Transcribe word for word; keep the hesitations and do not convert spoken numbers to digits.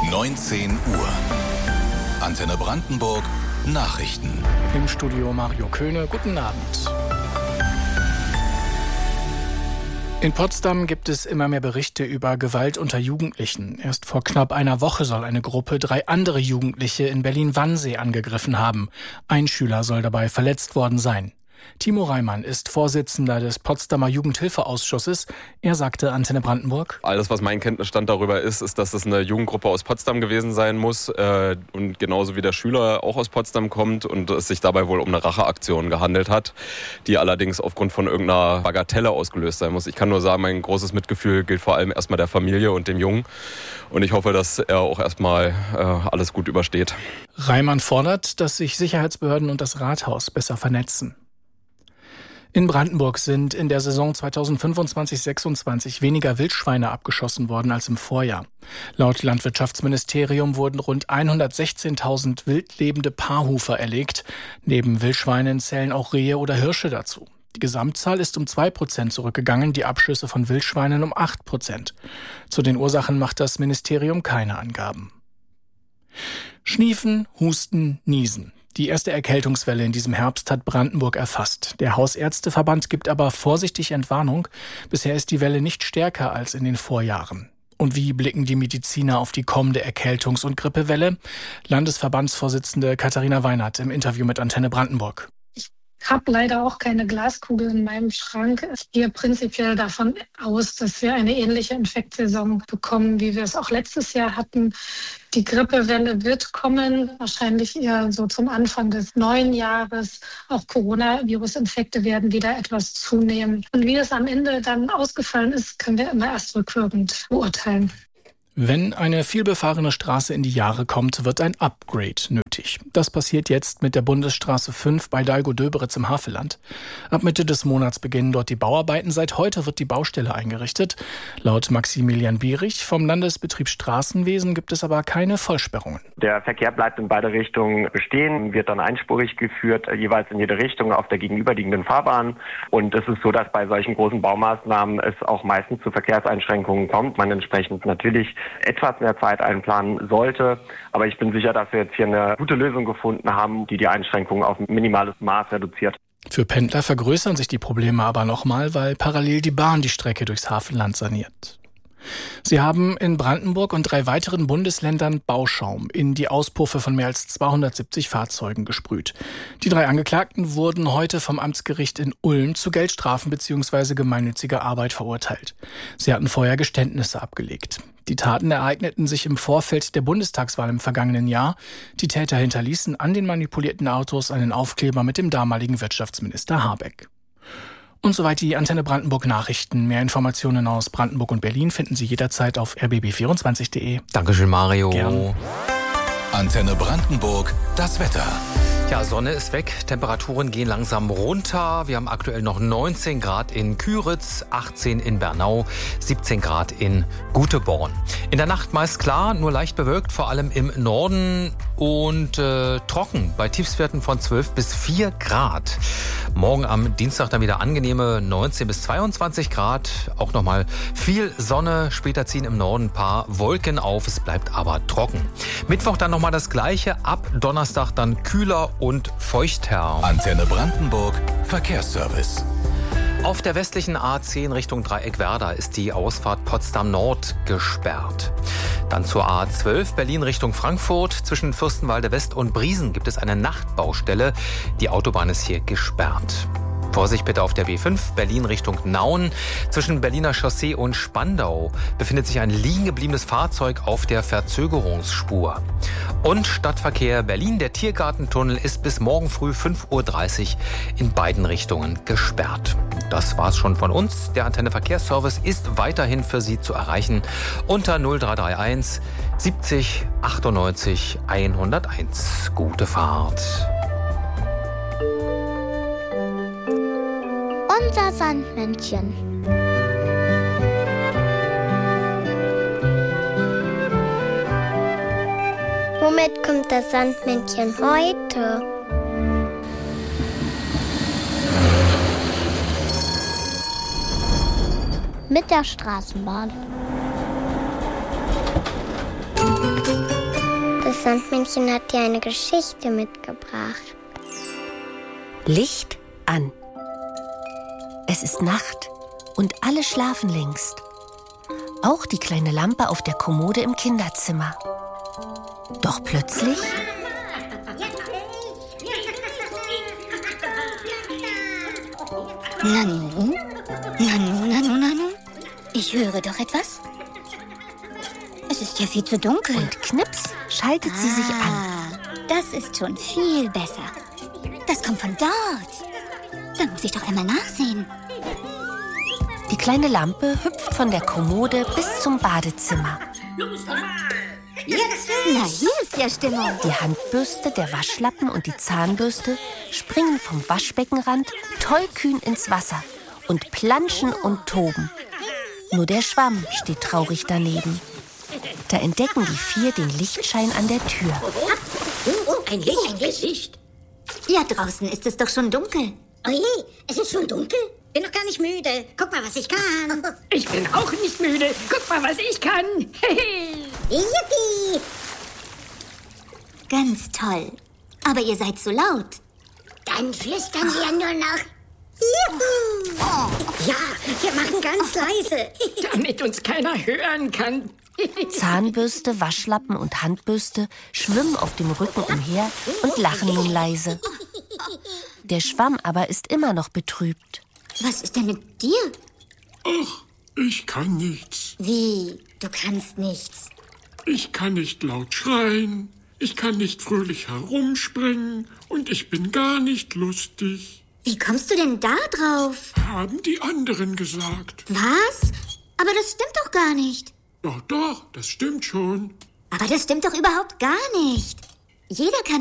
neunzehn Uhr. Antenne Brandenburg Nachrichten. Im Studio Mario Köhne. Guten Abend. In Potsdam gibt es immer mehr Berichte über Gewalt unter Jugendlichen. Erst vor knapp einer Woche soll eine Gruppe drei andere Jugendliche in Berlin-Wannsee angegriffen haben. Ein Schüler soll dabei verletzt worden sein. Timo Reimann ist Vorsitzender des Potsdamer Jugendhilfeausschusses. Er sagte Antenne Brandenburg: Alles, was mein Kenntnisstand darüber ist, ist, dass es eine Jugendgruppe aus Potsdam gewesen sein muss. Äh, und genauso wie der Schüler auch aus Potsdam kommt und es sich dabei wohl um eine Racheaktion gehandelt hat, die allerdings aufgrund von irgendeiner Bagatelle ausgelöst sein muss. Ich kann nur sagen, mein großes Mitgefühl gilt vor allem erstmal der Familie und dem Jungen. Und ich hoffe, dass er auch erstmal äh, alles gut übersteht. Reimann fordert, dass sich Sicherheitsbehörden und das Rathaus besser vernetzen. In Brandenburg sind in der Saison zweitausendfünfundzwanzig sechsundzwanzig weniger Wildschweine abgeschossen worden als im Vorjahr. Laut Landwirtschaftsministerium wurden rund hundertsechzehntausend wildlebende Paarhufer erlegt. Neben Wildschweinen zählen auch Rehe oder Hirsche dazu. Die Gesamtzahl ist um zwei Prozent zurückgegangen, die Abschüsse von Wildschweinen um acht Prozent. Zu den Ursachen macht das Ministerium keine Angaben. Schniefen, Husten, Niesen. Die erste Erkältungswelle in diesem Herbst hat Brandenburg erfasst. Der Hausärzteverband gibt aber vorsichtig Entwarnung. Bisher ist die Welle nicht stärker als in den Vorjahren. Und wie blicken die Mediziner auf die kommende Erkältungs- und Grippewelle? Landesverbandsvorsitzende Katharina Weinert im Interview mit Antenne Brandenburg. Ich habe leider auch keine Glaskugel in meinem Schrank. Ich gehe prinzipiell davon aus, dass wir eine ähnliche Infektsaison bekommen, wie wir es auch letztes Jahr hatten. Die Grippewelle wird kommen, wahrscheinlich eher so zum Anfang des neuen Jahres. Auch Coronavirus-Infekte werden wieder etwas zunehmen. Und wie es am Ende dann ausgefallen ist, können wir immer erst rückwirkend beurteilen. Wenn eine vielbefahrene Straße in die Jahre kommt, wird ein Upgrade nötig. Das passiert jetzt mit der Bundesstraße fünf bei Dahlgow-Döberitz im Havelland. Ab Mitte des Monats beginnen dort die Bauarbeiten. Seit heute wird die Baustelle eingerichtet. Laut Maximilian Bierich vom Landesbetrieb Straßenwesen gibt es aber keine Vollsperrungen. Der Verkehr bleibt in beide Richtungen bestehen, wird dann einspurig geführt, jeweils in jede Richtung auf der gegenüberliegenden Fahrbahn. Und es ist so, dass bei solchen großen Baumaßnahmen es auch meistens zu Verkehrseinschränkungen kommt. Man entsprechend natürlich etwas mehr Zeit einplanen sollte. Aber ich bin sicher, dass wir jetzt hier eine gute Lösung gefunden haben, die die Einschränkungen auf ein minimales Maß reduziert. Für Pendler vergrößern sich die Probleme aber nochmal, weil parallel die Bahn die Strecke durchs Havelland saniert. Sie haben in Brandenburg und drei weiteren Bundesländern Bauschaum in die Auspuffe von mehr als zweihundertsiebzig Fahrzeugen gesprüht. Die drei Angeklagten wurden heute vom Amtsgericht in Ulm zu Geldstrafen bzw. gemeinnütziger Arbeit verurteilt. Sie hatten vorher Geständnisse abgelegt. Die Taten ereigneten sich im Vorfeld der Bundestagswahl im vergangenen Jahr. Die Täter hinterließen an den manipulierten Autos einen Aufkleber mit dem damaligen Wirtschaftsminister Habeck. Und soweit die Antenne Brandenburg Nachrichten. Mehr Informationen aus Brandenburg und Berlin finden Sie jederzeit auf r b b vierundzwanzig punkt d e. Dankeschön, Mario. Gern. Antenne Brandenburg, das Wetter. Ja, Sonne ist weg, Temperaturen gehen langsam runter. Wir haben aktuell noch neunzehn Grad in Küritz, achtzehn in Bernau, siebzehn Grad in Guteborn. In der Nacht meist klar, nur leicht bewölkt, vor allem im Norden und äh, trocken bei Tiefstwerten von zwölf bis vier Grad. Morgen am Dienstag dann wieder angenehme neunzehn bis zweiundzwanzig Grad. Auch nochmal viel Sonne, später ziehen im Norden ein paar Wolken auf, es bleibt aber trocken. Mittwoch dann nochmal das Gleiche, ab Donnerstag dann kühler und feuchter. Antenne Brandenburg Verkehrsservice. Auf der westlichen A zehn Richtung Dreieckwerder ist die Ausfahrt Potsdam Nord gesperrt. Dann zur A zwölf Berlin Richtung Frankfurt. Zwischen Fürstenwalde West und Briesen gibt es eine Nachtbaustelle. Die Autobahn ist hier gesperrt. Vorsicht bitte auf der B fünf Berlin Richtung Nauen. Zwischen Berliner Chaussee und Spandau befindet sich ein liegen gebliebenes Fahrzeug auf der Verzögerungsspur. Und Stadtverkehr Berlin, der Tiergartentunnel ist bis morgen früh fünf Uhr dreißig in beiden Richtungen gesperrt. Das war's schon von uns. Der Antenne Verkehrsservice ist weiterhin für Sie zu erreichen unter null drei drei eins siebzig achtundneunzig hunderteins. Gute Fahrt. Unser Sandmännchen. Womit kommt das Sandmännchen heute? Mit der Straßenbahn. Das Sandmännchen hat dir eine Geschichte mitgebracht. Licht an. Es ist Nacht und alle schlafen längst. Auch die kleine Lampe auf der Kommode im Kinderzimmer. Doch plötzlich... Nanu? Nanu, Nanu, Nanu? Ich höre doch etwas. Es ist ja viel zu dunkel. Und knips schaltet sie sich an. Ah, das ist schon viel besser. Das kommt von dort. Da muss ich doch einmal nachsehen. Die kleine Lampe hüpft von der Kommode bis zum Badezimmer. Jetzt? Na, hier ist ja Stimmung. Die Handbürste, der Waschlappen und die Zahnbürste springen vom Waschbeckenrand tollkühn ins Wasser und planschen und toben. Nur der Schwamm steht traurig daneben. Da entdecken die vier den Lichtschein an der Tür. Oh, ein Licht, ein Licht. Ja, draußen ist es doch schon dunkel. Oje, es ist schon dunkel? Bin noch gar nicht müde. Guck mal, was ich kann. Ich bin auch nicht müde. Guck mal, was ich kann. Yippie! Ganz toll. Aber ihr seid zu laut. Dann flüstern wir nur noch. Juhu! Oh. Ja, wir machen ganz leise. Damit uns keiner hören kann. Zahnbürste, Waschlappen und Handbürste schwimmen auf dem Rücken umher und lachen nun leise. Der Schwamm aber ist immer noch betrübt. Was ist denn mit dir? Ach, ich kann nichts. Wie? Du kannst nichts? Ich kann nicht laut schreien, ich kann nicht fröhlich herumspringen und ich bin gar nicht lustig. Wie kommst du denn da drauf? Haben die anderen gesagt. Was? Aber das stimmt doch gar nicht. Doch, doch, das stimmt schon. Aber das stimmt doch überhaupt gar nicht. Jeder kann